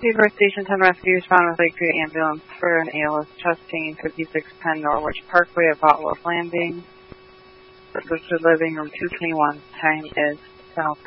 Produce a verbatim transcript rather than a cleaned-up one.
Beaver Station ten Rescue, respond with Lakeview Ambulance for an A L S chest pain, fifty-six ten Norwich Parkway at Botwell Landing. Registered living room two twenty-one. Time is ten oh